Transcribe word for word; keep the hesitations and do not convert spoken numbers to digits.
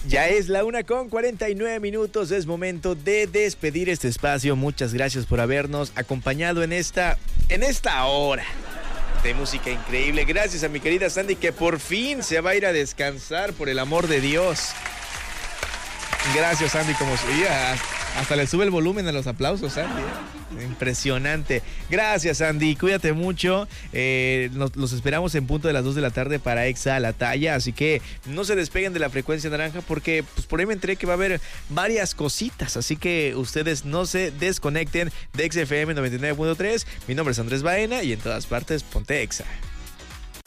Ya es la una con cuarenta y nueve minutos, es momento de despedir este espacio. Muchas gracias por habernos acompañado en esta, en esta hora de música increíble. Gracias a mi querida Sandy, que por fin se va a ir a descansar, por el amor de Dios. Gracias, Sandy, como subía. Hasta le sube el volumen a los aplausos, Sandy. ¿eh? Impresionante. Gracias, Sandy. Cuídate mucho. Eh, nos, los esperamos en punto de las dos de la tarde para Exa a la talla. Así que no se despeguen de la frecuencia naranja porque pues, por ahí me enteré que va a haber varias cositas. Así que ustedes no se desconecten de Exa F M noventa y nueve punto tres. Mi nombre es Andrés Baena y en todas partes ponte Exa.